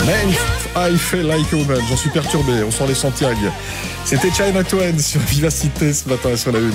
Man, I feel like a woman. J'en suis perturbé, on sent les Santiago. C'était China Twain sur Vivacité ce matin sur la une.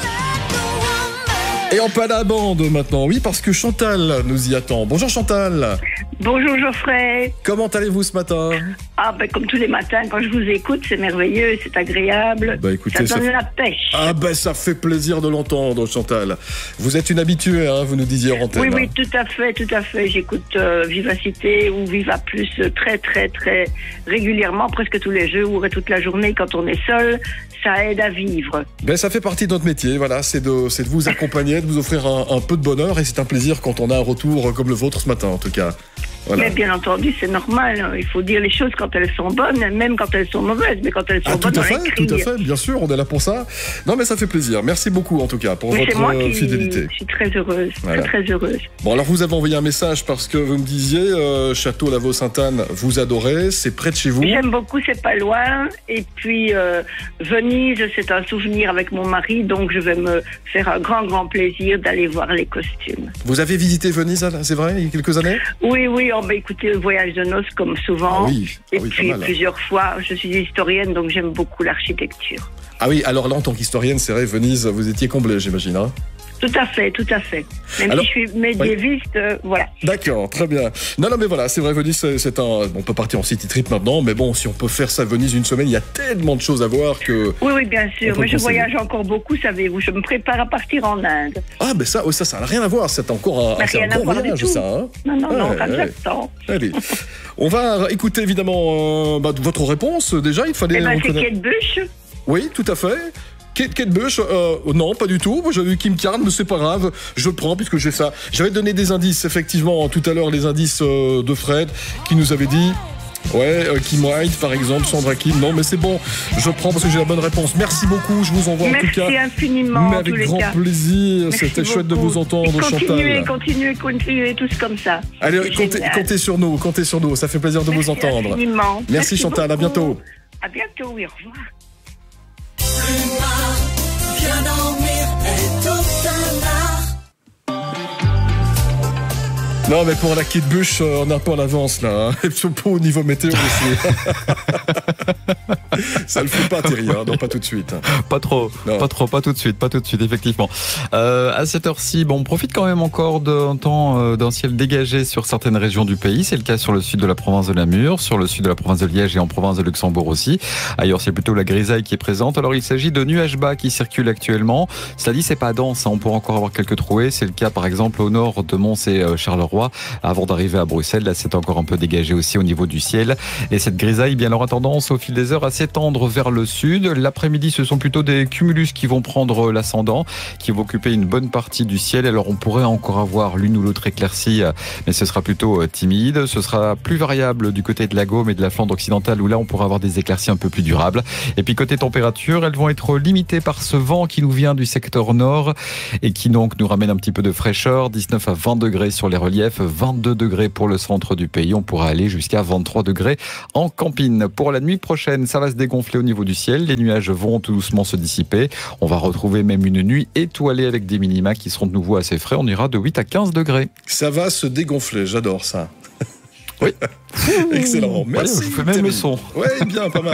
Et en pas la bande maintenant, oui, parce que Chantal nous y attend. Bonjour Chantal. Bonjour Geoffrey. Comment allez-vous ce matin ? Comme tous les matins, quand je vous écoute, c'est merveilleux, c'est agréable. Écoutez, ça donne la pêche. Ça fait plaisir de l'entendre, Chantal. Vous êtes une habituée, vous nous disiez en antenne. Oui, tout à fait. J'écoute Vivacité ou Viva Plus très, très, très régulièrement, presque tous les jours et toute la journée quand on est seul. Ça aide à vivre. Ça fait partie de notre métier, voilà, c'est de vous accompagner, de vous offrir un peu de bonheur, et c'est un plaisir quand on a un retour comme le vôtre ce matin, en tout cas. Voilà. Mais bien entendu, c'est normal. Il faut dire les choses quand elles sont bonnes, même quand elles sont mauvaises. Mais quand elles sont bonnes, tout à fait, bien sûr, on est là pour ça. Non, mais ça fait plaisir. Merci beaucoup, en tout cas, pour votre fidélité. Je suis très heureuse, très heureuse. Bon, alors vous avez envoyé un message parce que vous me disiez, Château Lavaux-Sainte-Anne, vous adorez, c'est près de chez vous. J'aime beaucoup, c'est pas loin. Et puis, Venise, c'est un souvenir avec mon mari, donc je vais me faire un grand plaisir d'aller voir les costumes. Vous avez visité Venise, c'est vrai, il y a quelques années ? Oui. Écoutez, le voyage de noces comme souvent. Et puis plusieurs fois, je suis historienne, donc j'aime beaucoup l'architecture. Ah oui, alors là, en tant qu'historienne, c'est vrai, Venise, vous étiez comblée, j'imagine, Tout à fait. Même si je suis médiéviste, voilà. D'accord, très bien. Non, mais voilà, c'est vrai, Venise, on peut partir en city trip maintenant, mais bon, si on peut faire ça Venise une semaine, il y a tellement de choses à voir que... Oui, bien sûr. Mais je voyage encore beaucoup, savez-vous. Je me prépare à partir en Inde. Ça n'a rien à voir. C'est encore un gros voyage, ça. Non, pas exactement. Allez, on va écouter évidemment votre réponse. Déjà, il fallait... c'est Kate Bush. Oui, tout à fait. Kate Bush, non, pas du tout. Moi, j'avais eu Kim Carnes, mais c'est pas grave. Je le prends puisque j'ai ça. J'avais donné des indices, effectivement, tout à l'heure, les indices de Fred, qui nous avait dit... Kim White, par exemple, Sandra Kim. Non, mais c'est bon. Je prends parce que j'ai la bonne réponse. Merci beaucoup. Je vous envoie en tout cas. Merci infiniment. Mais avec grand plaisir. C'était chouette de vous entendre, Chantal. Continuez tous comme ça. Allez, comptez sur nous. Ça fait plaisir de vous entendre. Infiniment. Merci Chantal. Beaucoup. À bientôt. À bientôt. Oui, au revoir. Bien dormir est tout un art. Non, mais pour la Kate Bush, on est un peu en avance là. Et surtout au niveau météo aussi. Ça le fait pas, Thierry, non, pas tout de suite. Pas trop, pas tout de suite, effectivement. À cette heure-ci, on profite quand même encore d'un temps, d'un ciel dégagé sur certaines régions du pays. C'est le cas sur le sud de la province de Namur, sur le sud de la province de Liège et en province de Luxembourg aussi. Ailleurs, c'est plutôt la grisaille qui est présente. Alors, il s'agit de nuages bas qui circulent actuellement. Cela dit, c'est pas dense, on pourra encore avoir quelques trouées. C'est le cas, par exemple, au nord de Mons et Charleroi. Avant d'arriver à Bruxelles, là, c'est encore un peu dégagé aussi au niveau du ciel. Et cette grisaille, elle aura tendance au fil des heures à s'étendre vers le sud. L'après-midi, ce sont plutôt des cumulus qui vont prendre l'ascendant, qui vont occuper une bonne partie du ciel. Alors, on pourrait encore avoir l'une ou l'autre éclaircie, mais ce sera plutôt timide. Ce sera plus variable du côté de la Gaume et de la Flandre occidentale, où là, on pourra avoir des éclaircies un peu plus durables. Et puis, côté température, elles vont être limitées par ce vent qui nous vient du secteur nord et qui donc nous ramène un petit peu de fraîcheur. 19 à 20 degrés sur les reliefs, 22 degrés pour le centre du pays. On pourra aller jusqu'à 23 degrés en Campine. Pour la nuit prochaine, ça va se dégonfler au niveau du ciel. Les nuages vont tout doucement se dissiper. On va retrouver même une nuit étoilée avec des minima qui seront de nouveau assez frais. On ira de 8 à 15 degrés. Ça va se dégonfler, j'adore ça. Oui. Excellent. Merci. Je fais même le son. Oui, bien, pas mal.